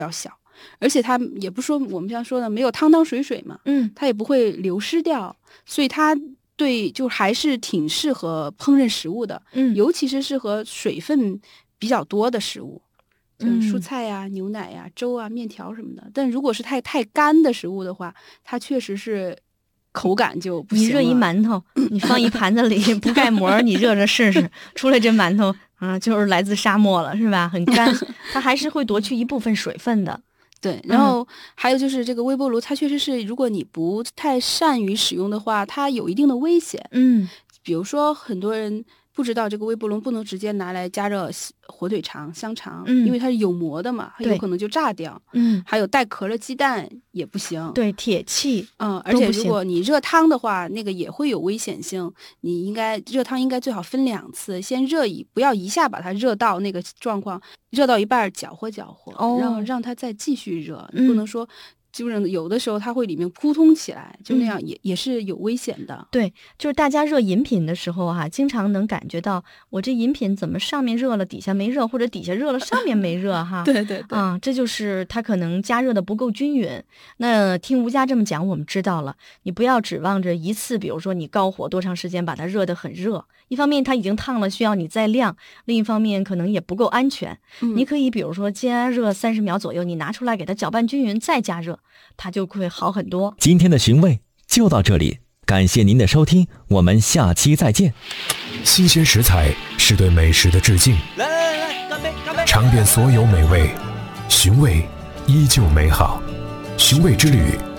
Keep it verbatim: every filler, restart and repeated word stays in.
要小，而且它也不说我们像说的没有汤汤水水嘛， 嗯， 它也不会流失掉，所以它对就还是挺适合烹饪食物的， 嗯， 尤其是适合水分比较多的食物。就是蔬菜呀、 嗯、 牛奶呀、粥啊、面条什么的。但如果是太太干的食物的话，它确实是口感就不行了。 你热一馒头，你放一盘子里不盖膜，你热着试试，出来这馒头啊，就是来自沙漠了，是吧？很干，它还是会夺去一部分水分的。 对，然后还有就是这个微波炉，它确实是，如果你不太善于使用的话，它有一定的危险。 嗯， 比如说很多人不知道这个微波炉不能直接拿来加热火腿肠、香肠， 嗯， 因为它是有膜的嘛，它有可能就炸掉。 嗯， 还有带壳的鸡蛋也不行。 对，铁器， 嗯，而且如果你热汤的话，那个也会有危险性。你应该热汤应该最好分两次，先热一，不要一下把它热到那个状况，热到一半搅和搅和， 哦、 然后让它再继续热。你不能说。基本上有的时候它会里面扑通起来，就那样也、嗯、也是有危险的。 对，就是大家热饮品的时候哈、啊，经常能感觉到我这饮品怎么上面热了底下没热，或者底下热了上面没热哈。 对对对， 啊，这就是它可能加热的不够均匀。那听吴佳这么讲，我们知道了，你不要指望着一次，比如说你高火多长时间把它热得很热，一方面它已经烫了，需要你再晾；另一方面可能也不够安全。 嗯、 你可以比如说加热三十秒左右，你拿出来给它搅拌均匀，再加热。它就会好很多。 今天的寻味就到这里，感谢您的收听，我们下期再见。 新鲜食材是对美食的致敬， 来来来，干杯干杯！ 尝遍所有美味，寻味依旧美好。寻味之旅，